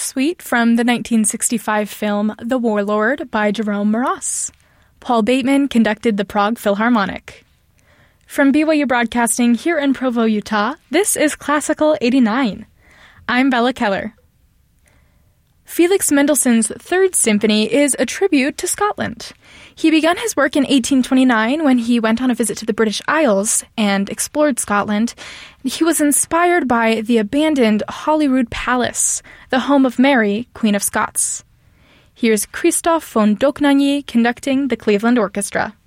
Suite from the 1965 film The Warlord by Jerome Moross. Paul Bateman conducted the Prague Philharmonic. From BYU Broadcasting here in Provo, Utah, this is Classical 89. I'm Bella Keller. Felix Mendelssohn's Third Symphony is a tribute to Scotland. He began his work in 1829 when he went on a visit to the British Isles and explored Scotland. He was inspired by the abandoned Holyrood Palace, the home of Mary, Queen of Scots. Here's Christoph von Dohnanyi conducting the Cleveland Orchestra.